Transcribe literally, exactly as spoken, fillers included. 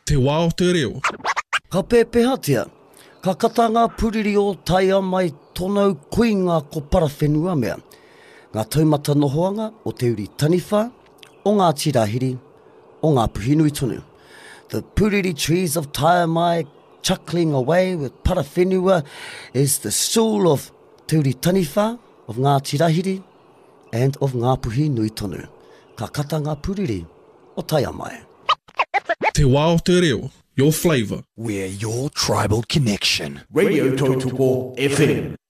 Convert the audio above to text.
Te wā o te reo. Ka pēpehatia, ka kata ngā puriri o taia mai tonau kuinga ko parawhenua mea. Ngā taumata nohoanga o te uri taniwha, o ngā tirahiri, o ngā puhinui tonu. The puriri trees of taia mai chuckling away with parawhenua is the soul of te uri taniwha, of ngā tirahiri, and of ngā puhinui tonu. Ka kata ngā puriri o taia mai. Te wā o te reo, your flavour. We're your tribal connection. Radio Totoko F M.